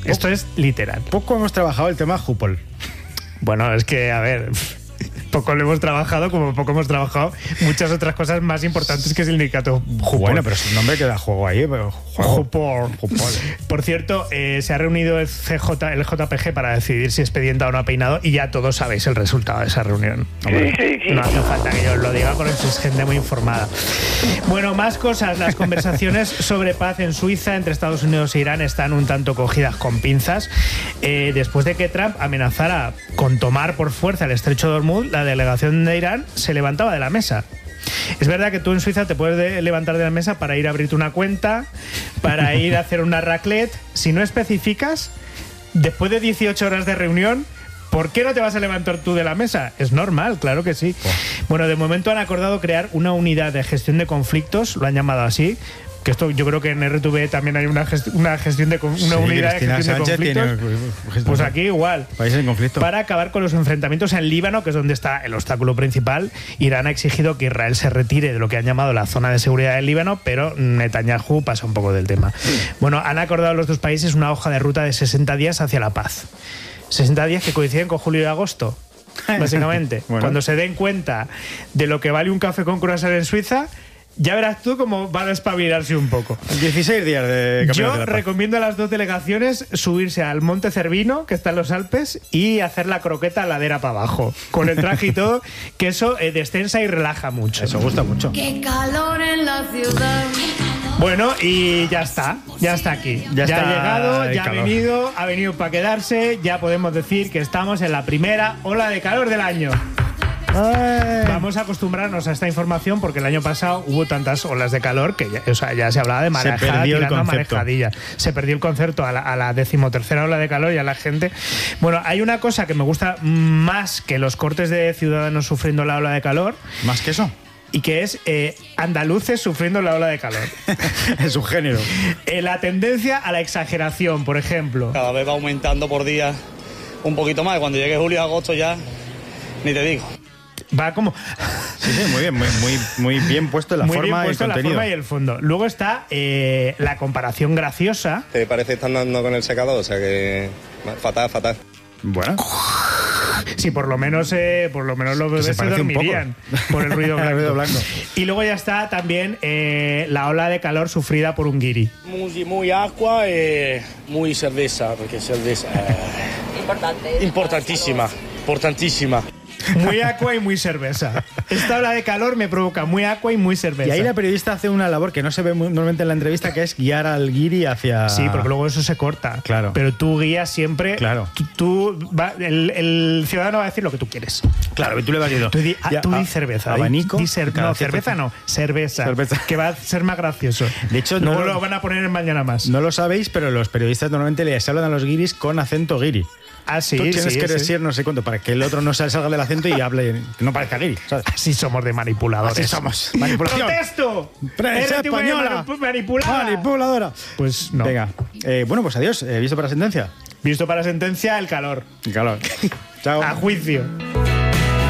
Esto es literal. Poco hemos trabajado el tema Jupol. Bueno, es que, a ver, poco lo hemos trabajado, como poco hemos trabajado muchas otras cosas más importantes que es el sindicato Jupol. Bueno, pero es un nombre que da juego ahí. Pero Jupol. Por cierto, se ha reunido el JPG para decidir si expedienta o no ha peinado y ya todos sabéis el resultado de esa reunión. Sí. No hace falta que yo os lo diga porque sois gente muy informada. Bueno, más cosas. Las conversaciones sobre paz en Suiza entre Estados Unidos e Irán están un tanto cogidas con pinzas. Después de que Trump amenazara con tomar por fuerza el estrecho de Hormuz, la delegación de Irán se levantaba de la mesa. Es verdad que tú en Suiza te puedes levantar de la mesa para ir a abrirte una cuenta, para ir a hacer una raclette. Si no especificas, después de 18 horas de reunión, ¿por qué no te vas a levantar tú de la mesa? Es normal, claro que sí. Bueno, de momento han acordado crear una unidad de gestión de conflictos, lo han llamado así. Que esto yo creo que en RTV también hay una gestión de una unidad Cristina de gestión Sánchez de conflictos. tiene, pues aquí igual. Países en conflicto. Para acabar con los enfrentamientos en Líbano, que es donde está el obstáculo principal. Irán ha exigido que Israel se retire de lo que han llamado la zona de seguridad del Líbano, pero Netanyahu pasa un poco del tema. Bueno, han acordado los dos países una hoja de ruta de 60 días hacia la paz. 60 días que coinciden con julio y agosto, básicamente. Bueno. Cuando se den cuenta de lo que vale un café con croissant en Suiza, ya verás tú cómo van a espabilarse un poco. 16 días de campeonato Yo de la paz. recomiendo a las dos delegaciones subirse al Monte Cervino, que está en los Alpes, y hacer la croqueta ladera para abajo, con el traje y todo, que eso descensa y relaja mucho. Eso gusta mucho. Qué calor en la ciudad. Bueno, y ya está aquí. Ya está ha llegado, el ya calor. ha venido para quedarse, ya podemos decir que estamos en la primera ola de calor del año. Vamos a acostumbrarnos a esta información porque el año pasado hubo tantas olas de calor que ya se hablaba de marejada perdió el tirando a concepto. marejadilla. Se perdió el concepto a la 13ª ola de calor y a la gente. Bueno, hay una cosa que me gusta más que los cortes de ciudadanos sufriendo la ola de calor. ¿Más que eso? Y que es andaluces sufriendo la ola de calor. Es un género. La tendencia a la exageración, por ejemplo. Cada vez va aumentando por día un poquito más. Cuando llegue julio y agosto ya, ni te digo. Va como... Sí, muy bien, muy bien puesto la muy forma bien y puesto el la contenido. forma y el fondo. Luego está la comparación graciosa. Te parece que están dando con el secador, o sea que fatal. Bueno. Sí, por lo menos los bebés se parece un poco. dormirían por el ruido blanco. El ruido blanco. Y luego ya está también la ola de calor sufrida por un guiri. Muy agua y muy cerveza, porque cerveza importantísima. Muy aqua y muy cerveza. Esta ola de calor me provoca muy aqua y muy cerveza. Y ahí la periodista hace una labor que no se ve normalmente en la entrevista, que es guiar al guiri hacia... Sí, porque luego eso se corta. Claro. Pero tú guías siempre... Claro. El ciudadano va a decir lo que tú quieres. Claro, y tú le vas diciendo... Tú di cerveza. Abanico. No, cerveza no. Cerveza. Que va a ser más gracioso. De hecho, no no lo van a poner en Mañana Más. No lo sabéis, pero los periodistas normalmente les hablan a los guiris con acento guiri. Ah, sí, Tú tienes sí, que sí. decir no sé cuánto para que el otro no se salga del acento y hable, que no parezca guiri, ¿sabes? Así somos de manipuladores. Así somos. Manipulación. ¡Protesto! Prensa RTV española. Manipuladora. Pues no. Venga. Bueno, pues adiós. ¿Visto para sentencia? Visto para sentencia, el calor. Calor. Chao. A juicio.